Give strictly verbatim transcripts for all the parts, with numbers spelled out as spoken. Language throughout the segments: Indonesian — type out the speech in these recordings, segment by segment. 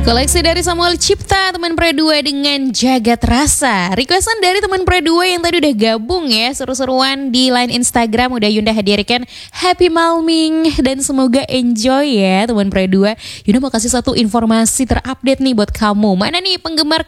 Koleksi dari Samuel Cipta, teman Pre dua dengan Jagat Rasa. Requestan dari teman Pre dua yang tadi udah gabung ya, seru-seruan di line Instagram udah Yunda hadirkan. Happy Malming dan semoga enjoy ya teman Pre dua. Yunda mau kasih satu informasi terupdate nih buat kamu. Mana nih penggemar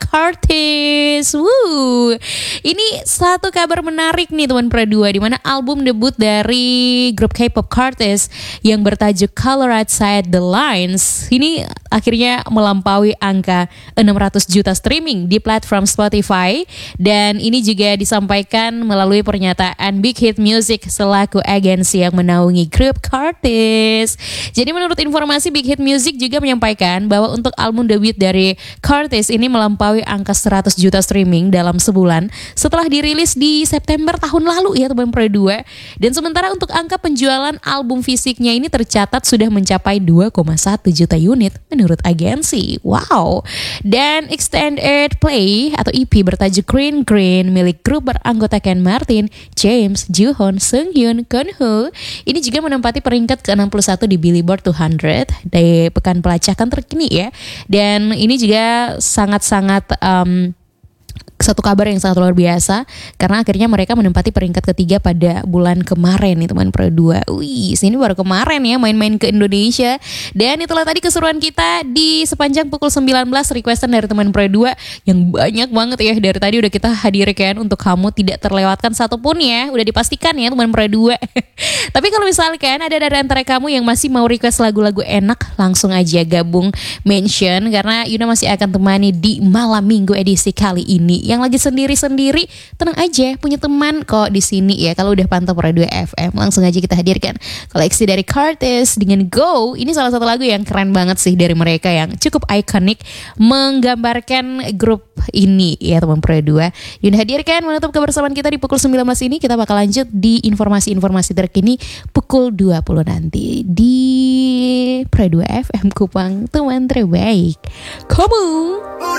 Kartis? Woo. Ini satu kabar menarik nih teman Pre dua, di mana album debut dari grup K-pop Kartis yang bertajuk Color Outside the Lines ini akhirnya melampaui angka enam ratus juta streaming di platform Spotify, dan ini juga disampaikan melalui pernyataan Big Hit Music selaku agensi yang menaungi grup Kartis. Jadi menurut informasi, Big Hit Music juga menyampaikan bahwa untuk album debut dari Kartis ini melampaui angka seratus juta streaming dalam sebulan setelah dirilis di September tahun lalu ya teman Pre dua. Dan sementara untuk angka penjualan album fisiknya ini tercatat sudah mencapai dua koma satu juta unit menurut agensi. Wow. Dan Extended Play atau E P bertajuk Green Green milik grup beranggotakan Martin, James, Jooheon, Seunghyun, Keunho ini juga menempati peringkat ke enam puluh satu di Billboard dua ratus di pekan pelacakan terkini ya. Dan ini juga sangat-sangat um, satu kabar yang sangat luar biasa, karena akhirnya mereka menempati peringkat ketiga pada bulan kemarin nih teman Pre dua. Wih, sini baru kemarin ya main-main ke Indonesia. Dan itulah tadi keseruan kita di sepanjang pukul sembilan belas, requestan dari teman Pre dua yang banyak banget ya. Dari tadi udah kita hadirkan untuk kamu, tidak terlewatkan satupun ya. Udah dipastikan ya teman Pre dua. Tapi kalau misalkan ada dari antara kamu yang masih mau request lagu-lagu enak, langsung aja gabung mention, karena Yuna masih akan temani di malam minggu edisi kali ini. Yang lagi sendiri-sendiri, tenang aja, punya teman kok di sini ya. Kalau udah pantau Pre dua F M, langsung aja kita hadirkan koleksi dari Kartis dengan Go. Ini salah satu lagu yang keren banget sih dari mereka, yang cukup ikonik menggambarkan grup ini ya teman Pre dua. Yuna hadirkan menutup kebersamaan kita di pukul sembilan belas ini. Kita bakal lanjut di informasi-informasi terkini pukul dua puluh nanti di Pre dua F M Kupang, teman terbaik kamu.